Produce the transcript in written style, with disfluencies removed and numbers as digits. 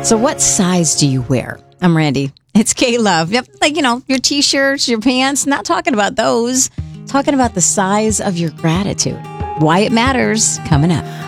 So what size do you wear? I'm Randy. It's K-Love. Yep, like, your T-shirts, your pants. Not talking about those. Talking about the size of your gratitude. Why it matters, coming up.